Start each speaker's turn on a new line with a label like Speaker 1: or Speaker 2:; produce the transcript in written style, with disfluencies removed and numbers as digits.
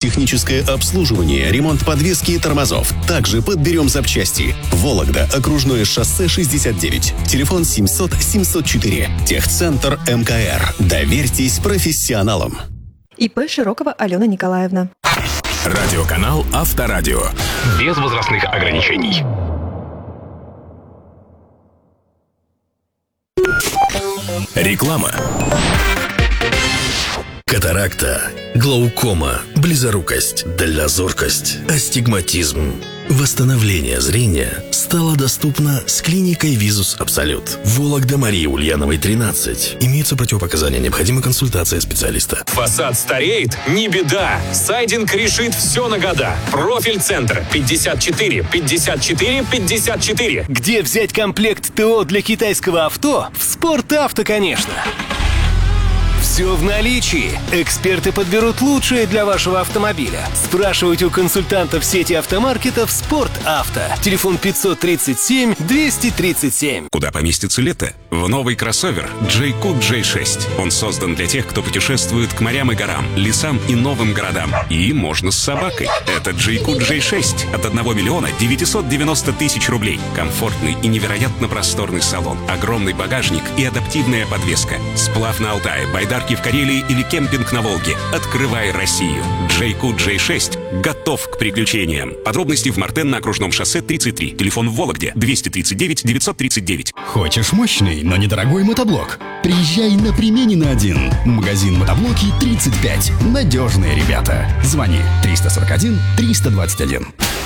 Speaker 1: техническое обслуживание, ремонт подвески и тормозов. Также подберем запчасти. Вологда, окружное шоссе 69. Телефон 700 704. Техцентр МКР. Доверьтесь профессионалам.
Speaker 2: ИП Широкова Алена Николаевна.
Speaker 3: Радиоканал Авторадио. Без возрастных ограничений. Реклама.
Speaker 4: Катаракта, глаукома, близорукость, дальнозоркость, астигматизм. Восстановление зрения стало доступно с клиникой Визус Абсолют. Вологда, Марии Ульяновой, 13. Имеются противопоказания, необходима консультация специалиста.
Speaker 3: Фасад стареет? Не беда. Сайдинг решит все на года. Профиль-центр 54 54 54.
Speaker 5: Где взять комплект ТО для китайского авто? В Спорт-Авто, конечно. Все в наличии. Эксперты подберут лучшее для вашего автомобиля. Спрашивайте у консультантов сети автомаркетов «Спорт-Авто». Телефон 537-237.
Speaker 3: Куда поместится лето? В новый кроссовер Джейкут J6. Он создан для тех, кто путешествует к морям и горам, лесам и новым городам. И можно с собакой. Это Джейкут J6 от 1 миллиона 990 тысяч рублей. Комфортный и невероятно просторный салон, огромный багажник и адаптивная подвеска. Сплав на Алтае, байдарки в Карелии или кемпинг на Волге. Открывай Россию. Джейкут J6 готов к приключениям. Подробности в Мартен на окружном шоссе 33. Телефон в Вологде 239 939.
Speaker 6: Хочешь мощный, но недорогой мотоблок? Приезжай на Применина 1. Магазин мотоблоки 35. Надежные ребята. Звони 341 321.